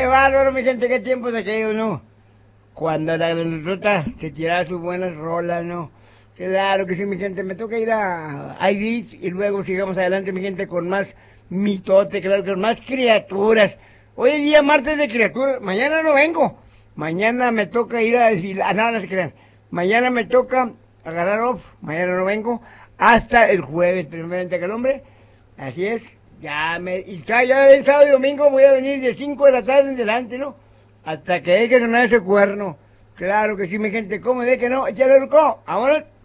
Qué bárbaro, mi gente, qué tiempos aquellos, ¿no? Cuando la granotota se tiraba sus buenas rolas, ¿no? Claro que sí, mi gente. Me toca ir a Ibis y luego sigamos adelante, mi gente, con más mitote, claro, con más criaturas. Hoy es día martes de criaturas. Mañana no vengo. Mañana me toca ir a desfilar. No, no se crean. Mañana me toca agarrar off. Mañana no vengo. Hasta el jueves, primeramente que el hombre. Así es. Ya el sábado y domingo voy a venir de 5 de la tarde en delante, ¿no? Hasta que deje sonar ese cuerno. Claro que sí, mi gente. ¿Cómo de que no? Échale, Ruco. Vámonos.